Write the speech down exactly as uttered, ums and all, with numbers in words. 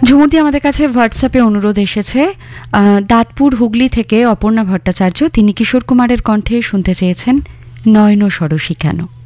ঝুমুরদি আমাদের কাছে হোয়াটসঅ্যাপে অনুরোধ এসেছে, দাঁতপুর হুগলি থেকে অপর্ণা ভট্টাচার্য, তিনি কিশোর কুমারের কণ্ঠে শুনতে চেয়েছেন নয়ন সরসী কেন।